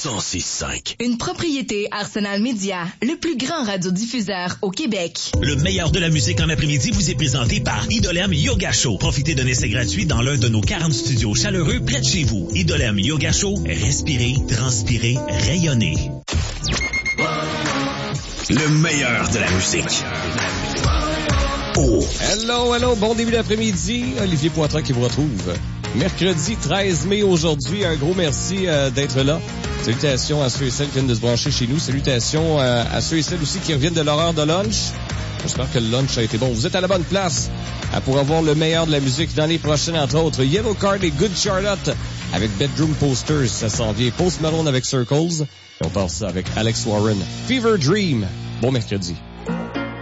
106.5. Une propriété Arsenal Média, le plus grand radiodiffuseur au Québec. Le meilleur de la musique en après-midi vous est présenté par Idolem Yoga Show. Profitez d'un essai gratuit dans l'un de nos 40 studios chaleureux près de chez vous. Idolem Yoga Show, respirez, transpirez, rayonnez. Le meilleur de la musique. Oh. Hello, bon début d'après-midi. Olivier Poitras qui vous retrouve. Mercredi 13 mai aujourd'hui. Un gros merci d'être là. Salutations à ceux et celles qui viennent de se brancher chez nous. Salutations à ceux et celles aussi qui reviennent de l'horaire de lunch. J'espère que le lunch a été bon. Vous êtes à la bonne place pour avoir le meilleur de la musique dans les prochaines, entre autres. Yellow Card et Good Charlotte avec Bedroom Posters. Ça s'en vient. Post Malone avec Circles. Et on passe ça avec Alex Warren. Fever Dream. Bon mercredi.